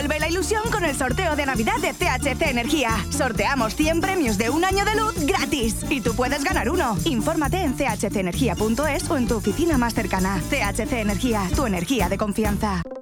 Vuelve la ilusión con el sorteo de Navidad de CHC Energía. Sorteamos 100 premios de un año de luz gratis. Y tú puedes ganar uno. Infórmate en chcenergia.es o en tu oficina más cercana. CHC Energía, tu energía de confianza.